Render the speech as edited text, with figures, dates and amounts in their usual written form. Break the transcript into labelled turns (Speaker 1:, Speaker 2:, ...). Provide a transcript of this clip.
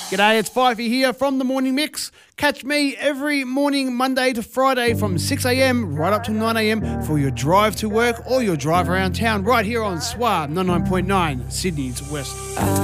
Speaker 1: G'day, it's Fifey here from The Morning Mix. Catch me every morning, Monday to Friday from 6am right up to 9am for your drive to work or your drive around town right here on SWA 99.9, Sydney's West.